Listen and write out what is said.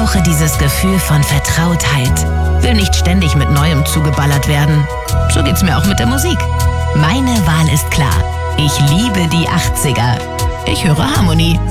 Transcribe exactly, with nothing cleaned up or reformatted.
brauche dieses Gefühl von Vertrautheit. Will nicht ständig mit Neuem zugeballert werden. So geht's mir auch mit der Musik. Meine Wahl ist klar. Ich liebe die achtziger. Ich höre Harmonie.